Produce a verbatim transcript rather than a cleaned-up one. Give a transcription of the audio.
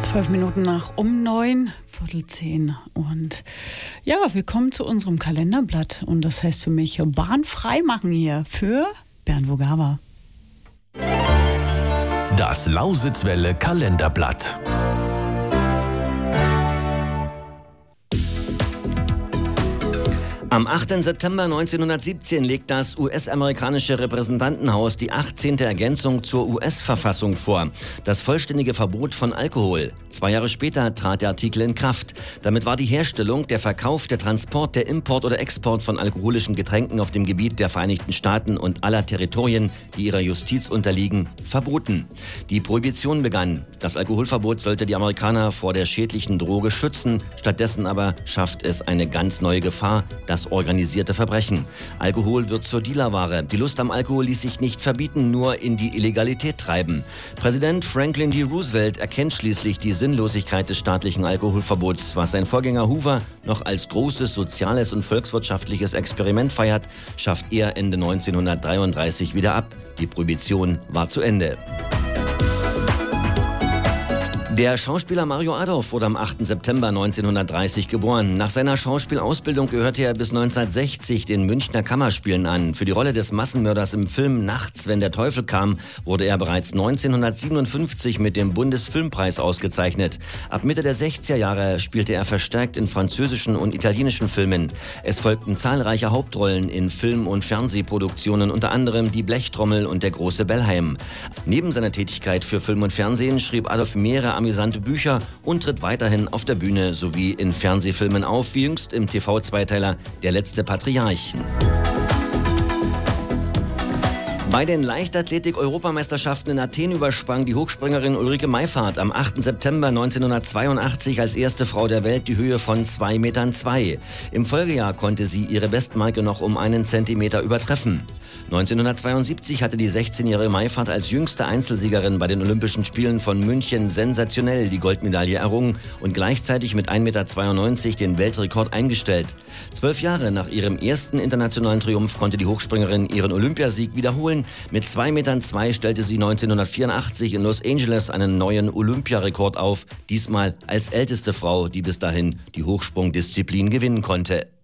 Zwölf Minuten nach um neun, Viertel zehn. Und ja, willkommen zu unserem Kalenderblatt. Und das heißt für mich Bahn frei machen hier für Bernd Vogava. Das Lausitzwelle Kalenderblatt. Am achten September neunzehnhundertsiebzehn legt das U S-amerikanische Repräsentantenhaus die achtzehnte Ergänzung zur U S-Verfassung vor. Das vollständige Verbot von Alkohol. Zwei Jahre später trat der Artikel in Kraft. Damit war die Herstellung, der Verkauf, der Transport, der Import oder Export von alkoholischen Getränken auf dem Gebiet der Vereinigten Staaten und aller Territorien, die ihrer Justiz unterliegen, verboten. Die Prohibition begann. Das Alkoholverbot sollte die Amerikaner vor der schädlichen Droge schützen. Stattdessen aber schafft es eine ganz neue Gefahr, das organisierte Verbrechen. Alkohol wird zur Dealerware. Die Lust am Alkohol ließ sich nicht verbieten, nur in die Illegalität treiben. Präsident Franklin D. Roosevelt erkennt schließlich die Sinnlosigkeit des staatlichen Alkoholverbots. Was sein Vorgänger Hoover noch als großes soziales und volkswirtschaftliches Experiment feiert, schafft er Ende neunzehnhundertdreiunddreißig wieder ab. Die Prohibition war zu Ende. Der Schauspieler Mario Adorf wurde am achten September neunzehnhundertdreißig geboren. Nach seiner Schauspielausbildung gehörte er bis neunzehnhundertsechzig den Münchner Kammerspielen an. Für die Rolle des Massenmörders im Film Nachts, wenn der Teufel kam, wurde er bereits neunzehnhundertsiebenundfünfzig mit dem Bundesfilmpreis ausgezeichnet. Ab Mitte der sechziger Jahre spielte er verstärkt in französischen und italienischen Filmen. Es folgten zahlreiche Hauptrollen in Film- und Fernsehproduktionen, unter anderem Die Blechtrommel und Der große Bellheim. Neben seiner Tätigkeit für Film und Fernsehen schrieb Adorf mehrere amüsante Bücher und tritt weiterhin auf der Bühne sowie in Fernsehfilmen auf, wie jüngst im T V-Zweiteiler Der letzte Patriarch. Bei den Leichtathletik-Europameisterschaften in Athen übersprang die Hochspringerin Ulrike Meifert am achten September neunzehnhundertzweiundachtzig als erste Frau der Welt die Höhe von zwei Komma zwei Meter. Im Folgejahr konnte sie ihre Bestmarke noch um einen Zentimeter übertreffen. neunzehnhundertzweiundsiebzig hatte die sechzehnjährige Meifert als jüngste Einzelsiegerin bei den Olympischen Spielen von München sensationell die Goldmedaille errungen und gleichzeitig mit ein Komma zweiundneunzig Meter den Weltrekord eingestellt. Zwölf Jahre nach ihrem ersten internationalen Triumph konnte die Hochspringerin ihren Olympiasieg wiederholen. Mit zwei Komma zwei Meter stellte sie neunzehnhundertvierundachtzig in Los Angeles einen neuen Olympiarekord auf, diesmal als älteste Frau, die bis dahin die Hochsprungdisziplin gewinnen konnte.